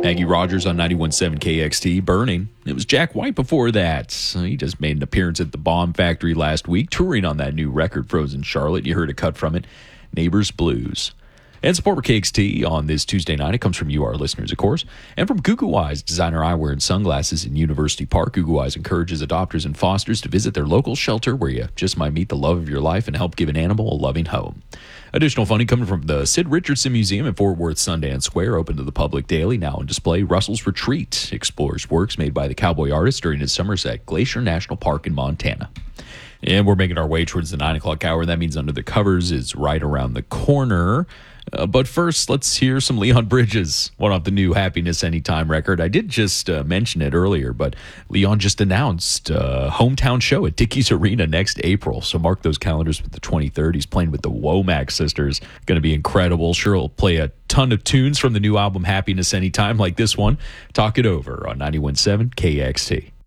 Maggie Rogers on 91.7 KXT, Burning. It was Jack White before that. He just made an appearance at the Bomb Factory last week, touring on that new record, Frozen Charlotte. You heard a cut from it, Neighbors Blues. And support for KXT on this Tuesday night. It comes from you, our listeners, of course, and from Goo Eyes, designer eyewear and sunglasses in University Park. Goo Eyes encourages adopters and fosters to visit their local shelter where you just might meet the love of your life and help give an animal a loving home. Additional funding coming from the Sid Richardson Museum in Fort Worth Sundance Square, open to the public daily, now on display. Russell's Retreat explores works made by the cowboy artist during his summers at Glacier National Park in Montana. And we're making our way towards the 9 o'clock hour. That means Under the Covers is right around the corner. But first, let's hear some Leon Bridges, one off the new Happiness Anytime record. I did just mention it earlier, but Leon just announced a hometown show at Dickies Arena next April. So mark those calendars with the 23rd. He's playing with the Womack Sisters. Going to be incredible. Sure, he'll play a ton of tunes from the new album Happiness Anytime like this one. Talk It Over on 91.7 KXT.